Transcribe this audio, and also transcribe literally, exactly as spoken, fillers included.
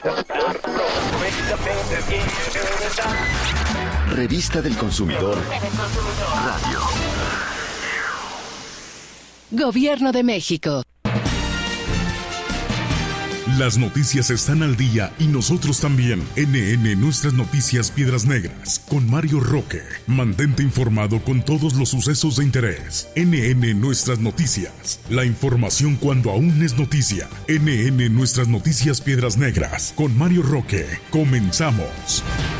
Revista del Consumidor Radio. Gobierno de México. Las noticias están al día y nosotros también. N N Nuestras Noticias Piedras Negras con Mario Roque. Mantente informado con todos los sucesos de interés. N N Nuestras Noticias. La información cuando aún es noticia. N N Nuestras Noticias Piedras Negras con Mario Roque. Comenzamos.